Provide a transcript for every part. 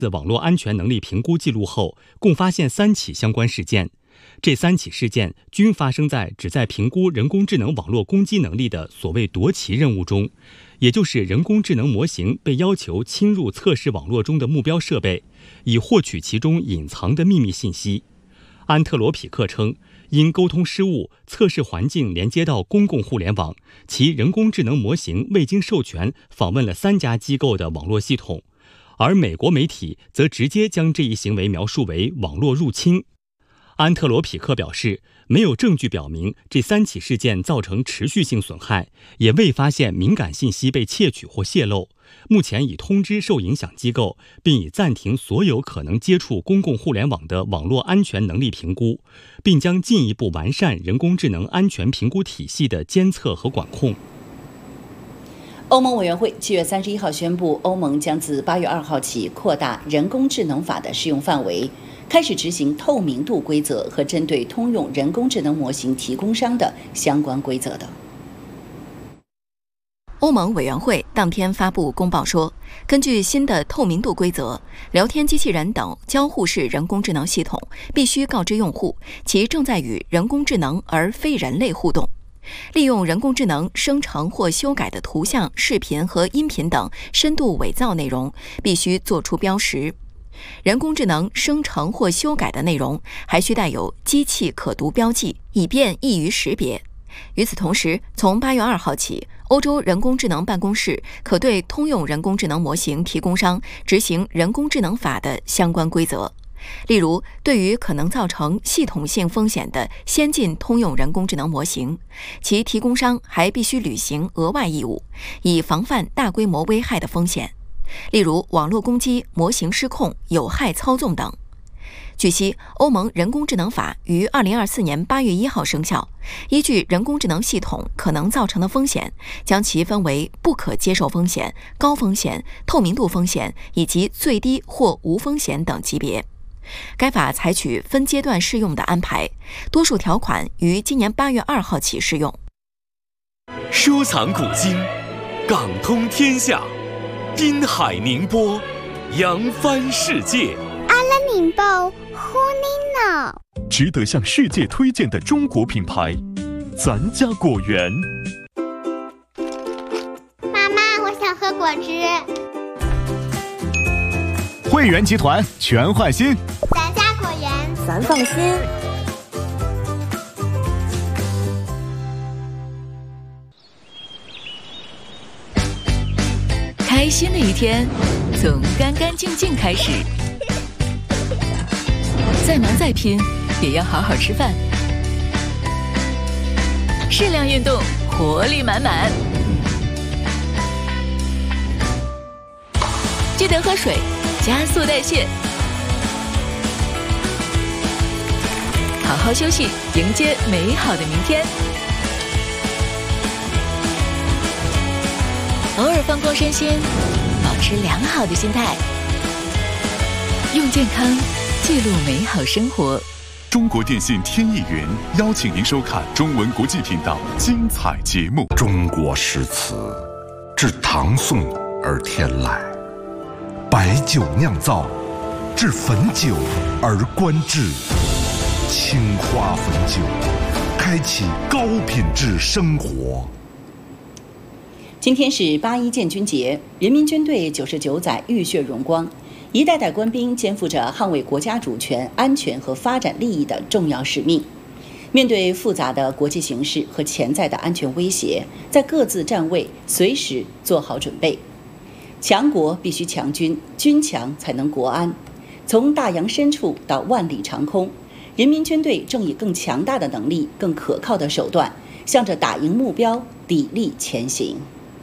的网络安全能力评估记录后，共发现3起相关事件。这3起事件均发生在旨在评估人工智能网络攻击能力的所谓夺旗任务中，也就是人工智能模型被要求侵入测试网络中的目标设备，以获取其中隐藏的秘密信息。安特罗匹克称，因沟通失误，测试环境连接到公共互联网，其人工智能模型未经授权访问了3家机构的网络系统，而美国媒体则直接将这一行为描述为网络入侵。安特罗匹克表示，没有证据表明这3起事件造成持续性损害，也未发现敏感信息被窃取或泄露。目前已通知受影响机构，并已暂停所有可能接触公共互联网的网络安全能力评估，并将进一步完善人工智能安全评估体系的监测和管控。 欧盟委员会7月31号宣布，欧盟将自8月2号起扩大人工智能法的适用范围，开始执行透明度规则和针对通用人工智能模型提供商的相关规则的。 欧盟委员会当天发布公报说，根据新的透明度规则，聊天机器人等交互式人工智能系统必须告知用户其正在与人工智能而非人类互动。利用人工智能生成或修改的图像、视频和音频等深度伪造内容必须做出标识。人工智能生成或修改的内容还需带有机器可读标记，以便易于识别。与此同时，从8月2号起，欧洲人工智能办公室可对通用人工智能模型提供商执行人工智能法的相关规则。例如，对于可能造成系统性风险的先进通用人工智能模型，其提供商还必须履行额外义务，以防范大规模危害的风险，例如网络攻击、模型失控、有害操纵等。据悉，欧盟人工智能法于2024年8月1号生效，依据人工智能系统可能造成的风险，将其分为不可接受风险、高风险、透明度风险以及最低或无风险等级别。该法采取分阶段适用的安排，多数条款于今年8月2号起适用。 收藏古今，港通天下，滨海宁波，扬帆世界。 阿拉宁报呼尼脑， 值得向世界推荐的中国品牌，咱家果园。 妈妈，我想喝果汁。 汇源集团全换新， 咱家果园， 咱放心。 开心的一天从干干净净开始，再忙再拼也要好好吃饭，适量运动，活力满满。记得喝水，加速代谢，好好休息，迎接美好的明天。偶尔放空身心，保持良好的心态，用健康记录美好生活。 中国电信天意云邀请您收看中文国际频道精彩节目。 中国诗词自唐宋而天来，白酒酿造，至汾酒而观致，青花汾酒，开启高品质生活。 今天是8·1建军节，人民军队99载浴血荣光，一代代官兵肩负着捍卫国家主权、安全和发展利益的重要使命。面对复杂的国际形势和潜在的安全威胁，在各自站位，随时做好准备。强国必须强军，军强才能国安。从大洋深处到万里长空，人民军队正以更强大的能力、更可靠的手段，向着打赢目标砥砺前行。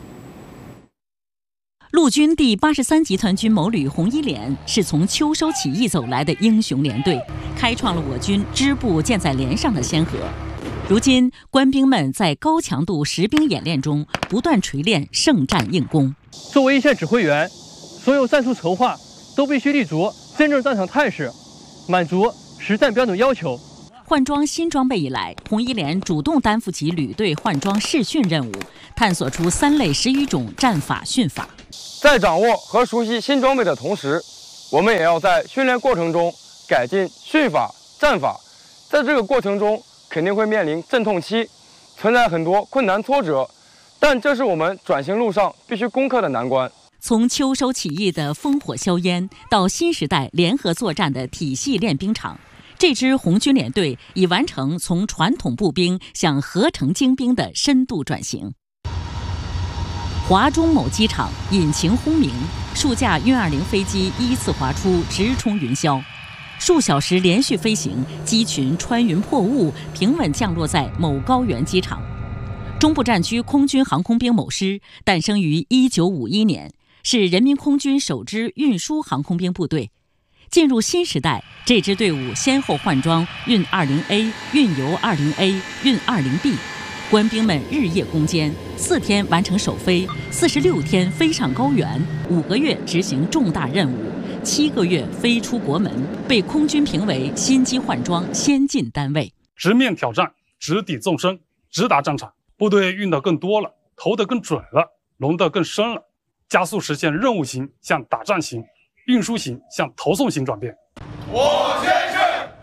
陆军第83集团军某旅红衣连是从秋收起义走来的英雄连队，开创了我军支部建在连上的先河。如今，官兵们在高强度实兵演练中不断锤炼胜战硬功。 作为一线指挥员，所有战术筹划都必须立足真正战场态势，满足实战标准要求。 换装新装备以来，红衣连主动担负起旅队换装试训任务，探索出3类10余种战法训法。 在掌握和熟悉新装备的同时， 我们也要在训练过程中改进训法、战法。在这个过程中，肯定会面临阵痛期，存在很多困难挫折，但这是我们转型路上必须攻克的难关。 从秋收起义的烽火硝烟到新时代联合作战的体系练兵场，这支红军联队已完成从传统步兵向合成精兵的深度转型。华中某机场引擎轰鸣，数架运20飞机依次滑出，直冲云霄。数小时连续飞行，机群穿云破雾，平稳降落在某高原机场。中部战区空军航空兵某师诞生于1951年，是人民空军首支运输航空兵部队。进入新时代，这支队伍先后换装运20A、运油20A、运20B，官兵们日夜攻坚，4天完成首飞，46天飞上高原，5个月执行重大任务，7个月飞出国门，被空军评为新机换装先进单位。 直面挑战，直抵纵深，直达战场。部队运得更多了，投得更准了，拢得更深了，加速实现任务型向打仗型、运输型向投送型转变。 我先去。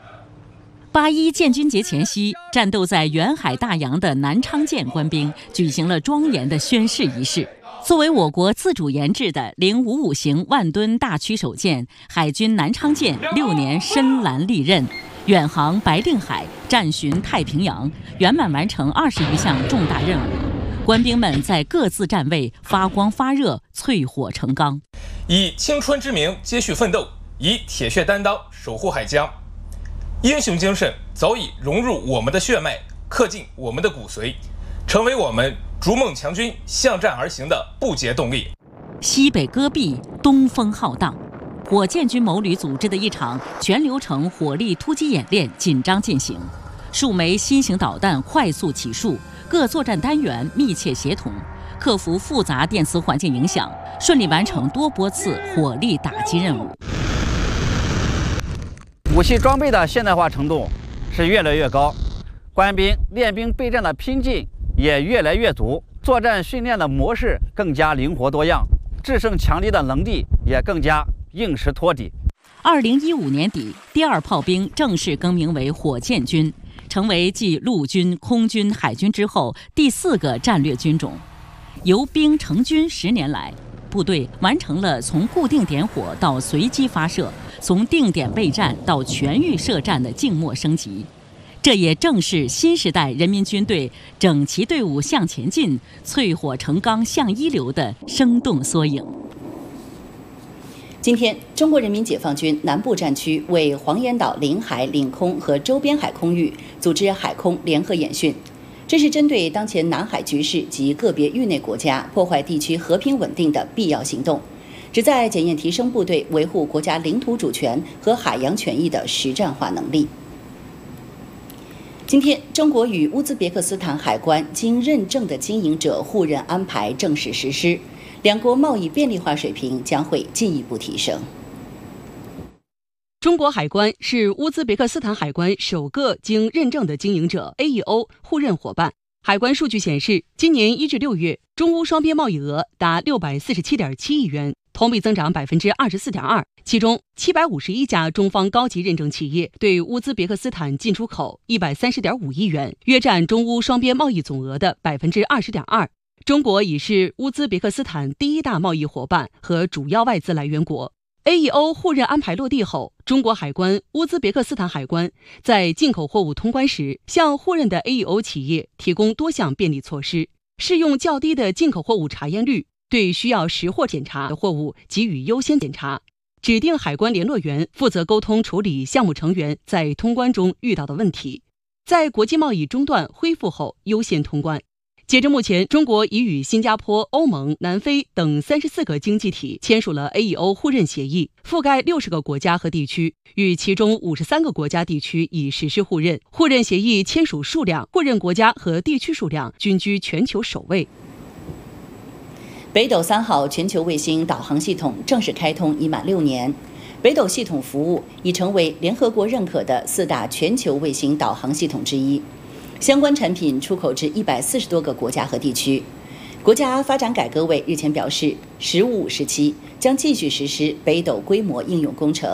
8·1建军节前夕，战斗在远海大洋的南昌舰官兵举行了庄严的宣誓仪式。作为我国自主研制的055型万吨大驱手舰，海军南昌舰6年深蓝历任，远航白令海，战巡太平洋，圆满完成20余项重大任务。官兵们在各自站位发光发热，淬火成钢， 以青春之名接续奋斗，以铁血担当守护海疆。英雄精神早已融入我们的血脉，刻进我们的骨髓，成为我们逐梦强军向战而行的不竭动力。 西北戈壁，东风浩荡，火箭军某旅组织的一场全流程火力突击演练紧张进行，数枚新型导弹快速起数，各作战单元密切协同，克服复杂电磁环境影响，顺利完成多波次火力打击任务。 武器装备的现代化程度是越来越高，官兵练兵备战的拼劲也越来越足，作战训练的模式更加灵活多样，制胜强敌的能力也更加硬实托底。 2015年底，第2炮兵正式更名为火箭军，成为继陆军、空军、海军之后第4个战略军种。由兵成军10年来，部队完成了从固定点火到随机发射，从定点备战到全域射战的静默升级。这也正是新时代人民军队整齐队伍向前进、淬火成钢向一流的生动缩影。 今天，中国人民解放军南部战区为黄岩岛领海、领空和周边海空域组织海空联合演训，这是针对当前南海局势及个别域内国家破坏地区和平稳定的必要行动，旨在检验提升部队维护国家领土主权和海洋权益的实战化能力。今天，中国与乌兹别克斯坦海关经认证的经营者互认安排正式实施，两国贸易便利化水平将会进一步提升。 中国海关是乌兹别克斯坦海关首个经认证的经营者 AEO 互认伙伴。海关数据显示，今年1至6月，中乌双边贸易额达647.7亿元，同比增长24.2%。其中，751家中方高级认证企业对乌兹别克斯坦进出口130.5亿元，约占中乌双边贸易总额的20.2%。中国已是乌兹别克斯坦第1大贸易伙伴和主要外资来源国。AEO 互认安排落地后，中国海关、乌兹别克斯坦海关在进口货物通关时，向互认的 AEO 企业提供多项便利措施，适用较低的进口货物查验率，对需要实货检查的货物给予优先检查，指定海关联络员负责沟通处理项目成员在通关中遇到的问题，在国际贸易中断恢复后优先通关。截至目前，中国已与新加坡、欧盟、南非等34个经济体签署了 AEO 互认协议，覆盖60个国家和地区，与其中53个国家地区已实施互认。互认协议签署数量、互认国家和地区数量均居全球首位。 北斗3号全球卫星导航系统正式开通已满6年，北斗系统服务已成为联合国认可的4大全球卫星导航系统之一。相关产品出口至140多个国家和地区。 国家发展改革委日前表示，“十五”时期将继续实施北斗规模应用工程，